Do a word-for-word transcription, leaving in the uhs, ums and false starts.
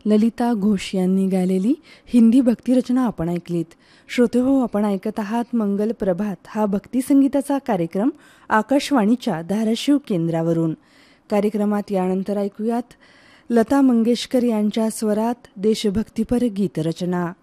ललिता घोष यांनी गायलेली हिंदी भक्तिरचना आपण ऐकलीत. श्रोते हो, आपण ऐकत आहात मंगल प्रभात हा भक्तिसंगीताचा कार्यक्रम आकाशवाणीच्या धाराशिव केंद्रावरून. कार्यक्रमात यानंतर ऐकूयात लता मंगेशकर यांच्या स्वरात देशभक्तीपर गीतरचना.